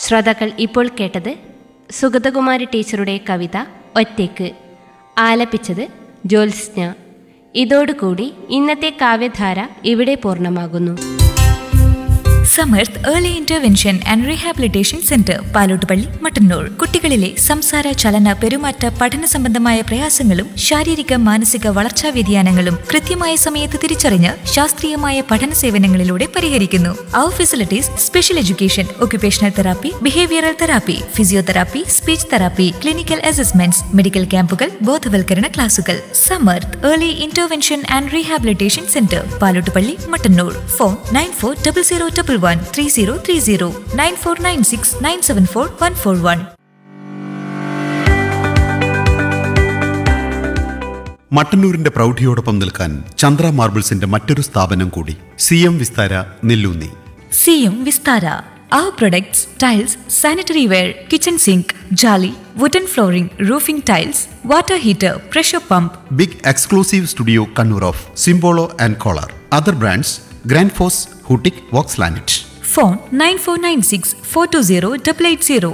ശ്രോതാക്കൾ ഇപ്പോൾ കേട്ടത് സുഗതകുമാരി ടീച്ചറുടെ കവിത ഒറ്റയ്ക്ക്, ആലപിച്ചത് ജ്യോത്സ്ന. ഇതോടുകൂടി ഇന്നത്തെ കാവ്യധാര ഇവിടെ പൂർണ്ണമാകുന്നു. Samarth early intervention and rehabilitation centre, Palottupalli, Mattannur. കുട്ടികളിലെ സംസാര, ചലന, പെരുമാറ്റ, പഠന സംബന്ധമായ പ്രയാസങ്ങളും ശാരീരിക മാനസിക വളർച്ചാ വ്യതിയാനങ്ങളും കൃത്യമായ സമയത്ത് തിരിച്ചറിഞ്ഞ് ശാസ്ത്രീയമായ പഠന സേവനങ്ങളിലൂടെ പരിഹരിക്കുന്നു. അവർ facilities: special education, occupational therapy, behavioural therapy, physiotherapy, speech therapy, clinical assessments, medical ക്യാമ്പുകൾ, ബോധവൽക്കരണ ക്ലാസുകൾ. Samarth early intervention and rehabilitation centre, Palottupalli, Mattannur. Phone 9400113030, 9496974141. മട്ടന്നൂരിന്റെ പ്രൗഢിയോടൊപ്പം നിൽക്കാൻ ചന്ദ്ര മാർബിൾസിന്റെ മറ്റൊരു സ്ഥാപനം കൂടി, CM Vistara, Nelloonni. CM Vistara. Our products: tiles, sanitary ware, kitchen sink, jolly, wooden flooring, roofing tiles, water heater, pressure pump. Big exclusive studio Kannur of സിംബോളോ and collar. Other brands: grand FOSS, ഹൂട്ടിക്, Woakes ലാനറ്റ്. Phone 9496420880.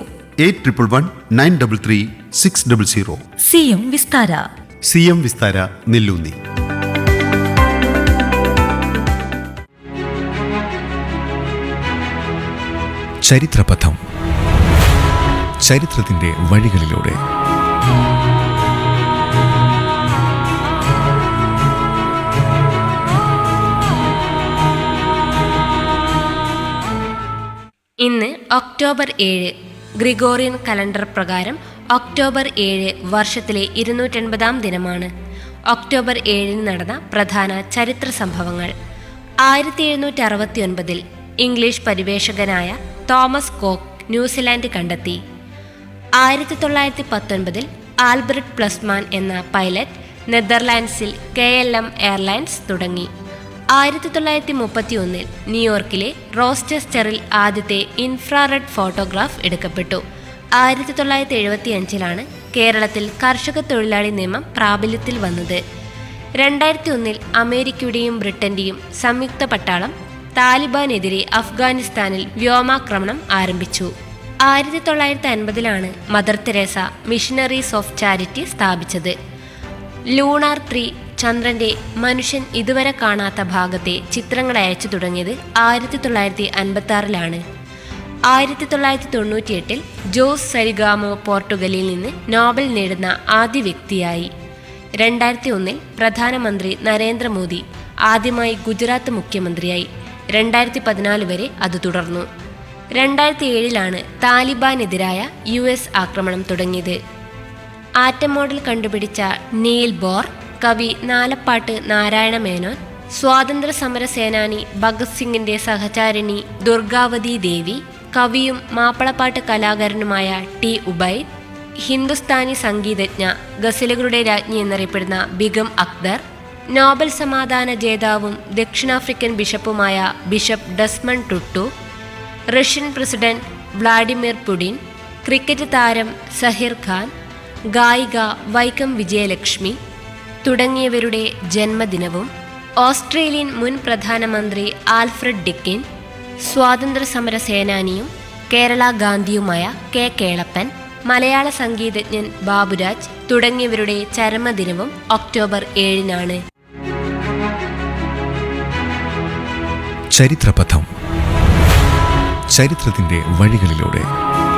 8111933600. CM Vistara. CM Vistara, Nelloonni. ചരിത്രപഥം. ചരിത്രത്തിന്റെ വഴികളിലൂടെ ഇന്ന് October 7. Gregorian calendar പ്രകാരം October 7 വർഷത്തിലെ 280 ദിനമാണ്. October 7 നടന്ന പ്രധാന ചരിത്ര സംഭവങ്ങൾ: 1769 ഇംഗ്ലീഷ് പരിവേഷകനായ തോമസ് കോക്ക് ന്യൂസിലാൻഡ് കണ്ടെത്തി. 1919 ആൽബ്രട്ട് പ്ലസ്മാൻ എന്ന പൈലറ്റ് നെതർലാൻഡ്സിൽ KLM എയർലൈൻസ് തുടങ്ങി. 1931 ന്യൂയോർക്കിലെ റോച്ചെസ്റ്ററിൽ ആദ്യത്തെ ഇൻഫ്രാറെഡ് ഫോട്ടോഗ്രാഫ് എടുക്കപ്പെട്ടു. 1975 കേരളത്തിൽ കർഷക തൊഴിലാളി നിയമം പ്രാബല്യത്തിൽ വന്നത്. 2001 അമേരിക്കയുടെയും ബ്രിട്ടന്റെയും സംയുക്ത പട്ടാളം താലിബാനെതിരെ അഫ്ഗാനിസ്ഥാനിൽ വ്യോമാക്രമണം ആരംഭിച്ചു. 1950 mother Teresa missionaries of charity സ്ഥാപിച്ചത്. ലൂണാർ 3 ചന്ദ്രന്റെ മനുഷ്യൻ ഇതുവരെ കാണാത്ത ഭാഗത്തെ ചിത്രങ്ങൾ അയച്ചു തുടങ്ങിയത് 1956. 1998 ജോസ് സരിഗാമോ പോർട്ടുഗലിൽ നിന്ന് നോബൽ നേടുന്ന ആദ്യ വ്യക്തിയായി. 2001 പ്രധാനമന്ത്രി നരേന്ദ്രമോദി ആദ്യമായി ഗുജറാത്ത് മുഖ്യമന്ത്രിയായി. 2014 വരെ അത് തുടർന്നു. 2007 താലിബാനെതിരായ US ആക്രമണം തുടങ്ങിയത്. ആറ്റം മോഡൽ കണ്ടുപിടിച്ച നീൽ ബോർ, കവി നാലപ്പാട്ട് നാരായണ മേനോൻ, സ്വാതന്ത്ര്യ സമര സേനാനി ഭഗത് സിംഗിന്റെ സഹചാരിണി ദുർഗാവതി ദേവി, കവിയും മാപ്പിളപ്പാട്ട് കലാകാരനുമായ T. ഉബൈദ്, ഹിന്ദുസ്ഥാനി സംഗീതജ്ഞ, ഗസലുകളുടെ രാജ്ഞി എന്നറിയപ്പെടുന്ന ബിഗം അക്തർ, നോബൽ സമാധാന ജേതാവും ദക്ഷിണാഫ്രിക്കൻ ബിഷപ്പുമായ ബിഷപ്പ് ഡെസ്മണ്ട് ടുട്ടു, Russian president Vladimir Putin, cricket താരം സഹിർ ഖാൻ, ഗായിക വൈക്കം വിജയലക്ഷ്മി തുടങ്ങിയവരുടെ ജന്മദിനവും, ഓസ്ട്രേലിയൻ മുൻ പ്രധാനമന്ത്രി ആൽഫ്രഡ് ഡിക്കിൻ, സ്വാതന്ത്ര്യ സമര സേനാനിയും കേരള ഗാന്ധിയുമായ K. കേളപ്പൻ, മലയാള സംഗീതജ്ഞൻ ബാബുരാജ് തുടങ്ങിയവരുടെ ചരമദിനവും ഒക്ടോബർ 7. ചരിത്രപഥം. ചരിത്രത്തിന്റെ വഴികളിലൂടെ